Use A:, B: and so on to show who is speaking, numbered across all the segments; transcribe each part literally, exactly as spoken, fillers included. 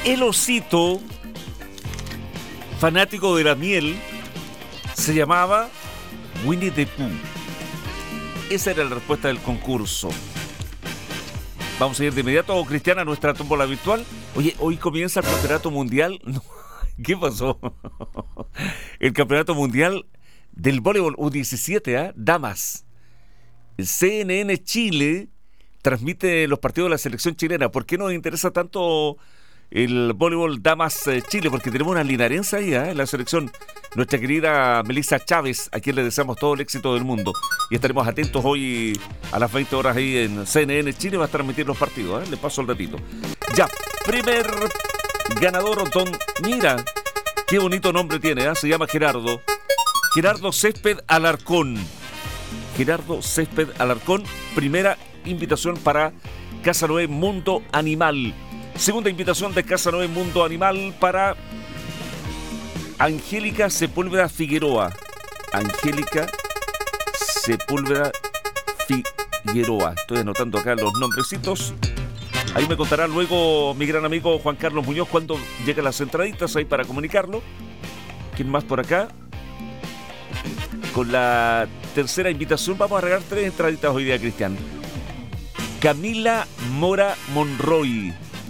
A: El osito, fanático de la miel, se llamaba Winnie the Pooh. Esa era la respuesta del concurso. Vamos a ir de inmediato, Cristiana, a nuestra tómbola virtual. Oye, hoy comienza el campeonato mundial. ¿Qué pasó? El campeonato mundial del voleibol U diecisiete, ¿eh? Damas. El C N N Chile transmite los partidos de la selección chilena. ¿Por qué nos interesa tanto el voleibol Damas eh, Chile? Porque tenemos una linarense ahí, ¿eh? En la selección. Nuestra querida Melissa Chávez, a quien le deseamos todo el éxito del mundo. Y estaremos atentos hoy a las veinte horas ahí en C N N Chile. Va a transmitir los partidos, ¿eh? Le paso el ratito. Ya, primer ganador, don... Mira, qué bonito nombre tiene, ¿eh? Se llama Gerardo. Gerardo Césped Alarcón. Gerardo Césped Alarcón. Primera invitación para Casa Noé Mundo Animal. Segunda invitación de Casa Noé Mundo Animal para Angélica Sepúlveda Figueroa. Angélica Sepúlveda Figueroa. Estoy anotando acá los nombrecitos. Ahí me contará luego mi gran amigo Juan Carlos Muñoz cuando llegan las entraditas ahí para comunicarlo. ¿Quién más por acá? Con la tercera invitación vamos a regalar tres entraditas hoy día, Cristian. Camila Mora Monroy.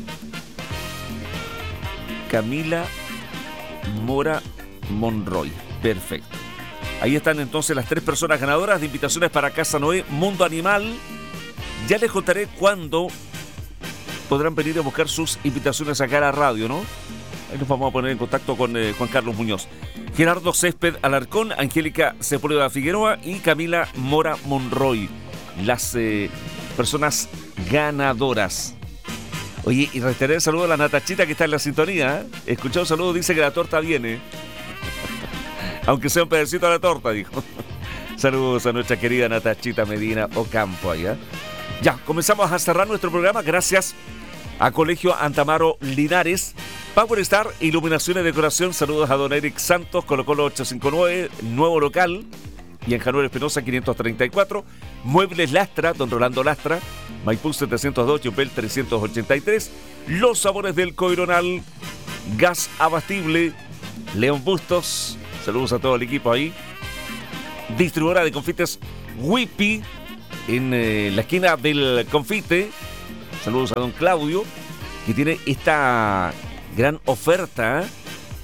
A: Camila Mora Monroy. Perfecto. Ahí están entonces las tres personas ganadoras de invitaciones para Casa Noé Mundo Animal. Ya les contaré cuándo podrán venir a buscar sus invitaciones acá a la radio, ¿no? Ahí nos vamos a poner en contacto con eh, Juan Carlos Muñoz. Gerardo Césped Alarcón, Angélica Sepúlveda Figueroa y Camila Mora Monroy. Las eh, personas ganadoras. Oye, y reiteré el saludo a la Natachita que está en la sintonía, ¿eh? Escuchó un saludo, dice que la torta viene. Aunque sea un pedacito de la torta, dijo. Saludos a nuestra querida Natachita Medina Ocampo allá. ¿eh? Ya, comenzamos a cerrar nuestro programa. Gracias a Colegio Antamaro Linares, Power Star, Iluminación y Decoración. Saludos a don Eric Santos, Colo Colo ochocientos cincuenta y nueve, nuevo local. Y en Januar Espinosa quinientos treinta y cuatro. Muebles Lastra, don Rolando Lastra, Maipú setecientos dos, Yumpel trescientos ochenta y tres. Los Sabores del Coironal, Gas Abastible, León Bustos. Saludos a todo el equipo ahí. Distribuidora de confites Whippy, en eh, la esquina del confite. Saludos a don Claudio, que tiene esta gran oferta, ¿eh?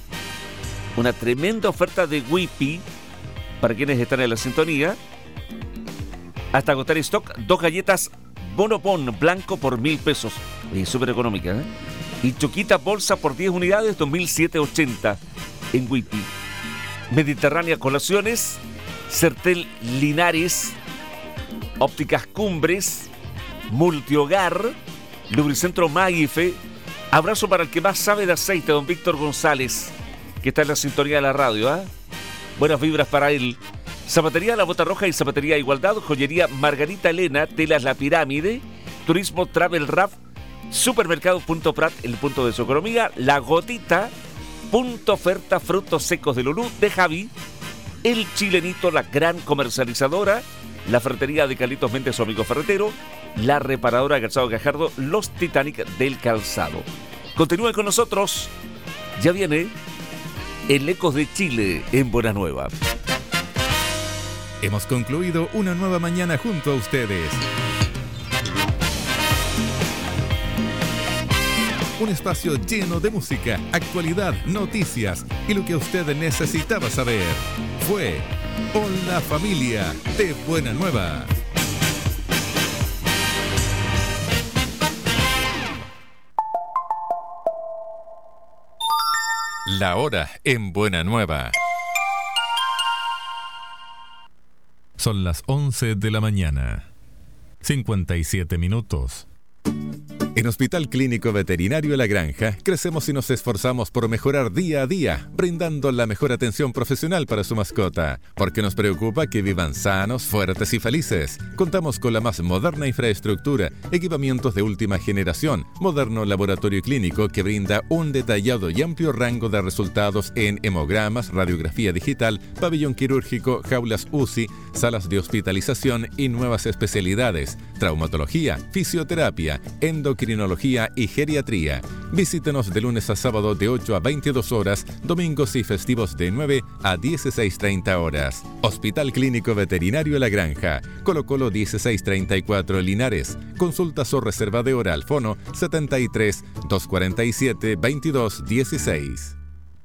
A: Una tremenda oferta de Whippy para quienes están en la sintonía. Hasta agotar stock, dos galletas Bonopón blanco por mil pesos. Es súper económica, ¿eh? Y Choquita bolsa por diez unidades, dos mil setecientos ochenta en Whippy. Mediterránea Colaciones, Certel Linares, Ópticas Cumbres, Multihogar, Lubricentro Magife. Abrazo para el que más sabe de aceite, don Víctor González, que está en la sintonía de la radio, ¿eh? Buenas vibras para él. Zapatería La Bota Roja y Zapatería Igualdad, Joyería Margarita Elena, Telas La Pirámide, Turismo Travel Raf, Supermercado Punto Prat, el punto de su economía, La Gotita, Punto Oferta Frutos Secos de Lulú, de Javi, El Chilenito, la gran comercializadora, la ferretería de Carlitos Méndez, su amigo ferretero, la reparadora de calzado Gajardo, los Titanic del calzado. Continúen con nosotros, ya viene el Ecos de Chile en Buena Nueva.
B: Hemos concluido una nueva mañana junto a ustedes. Un espacio lleno de música, actualidad, noticias y lo que usted necesitaba saber. Fue Hola Familia de Buena Nueva. La hora en Buena Nueva. Son las once de la mañana. cincuenta y siete minutos. En Hospital Clínico Veterinario La Granja, crecemos y nos esforzamos por mejorar día a día, brindando la mejor atención profesional para su mascota, porque nos preocupa que vivan sanos, fuertes y felices. Contamos con la más moderna infraestructura, equipamientos de última generación, moderno laboratorio clínico que brinda un detallado y amplio rango de resultados en hemogramas, radiografía digital, pabellón quirúrgico, jaulas U C I, salas de hospitalización y nuevas especialidades, traumatología, fisioterapia, endocrinología y geriatría. Visítenos de lunes a sábado de ocho a veintidós horas, domingos y festivos de nueve a dieciséis treinta horas. Hospital Clínico Veterinario La Granja, Colo Colo dieciséis treinta y cuatro Linares. Consultas o reserva de hora al fono setenta y tres, doscientos cuarenta y siete, veintidós dieciséis.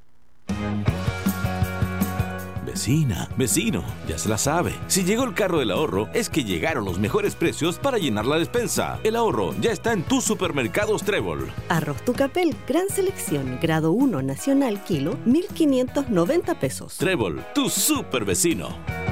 C: Vecina, vecino, ya se la sabe. Si llegó el carro del ahorro, es que llegaron los mejores precios para llenar la despensa. El ahorro ya está en tus supermercados Trébol.
D: Arroz Tucapel, gran selección, grado uno nacional, kilo, mil quinientos noventa pesos.
C: Trébol, tu super vecino.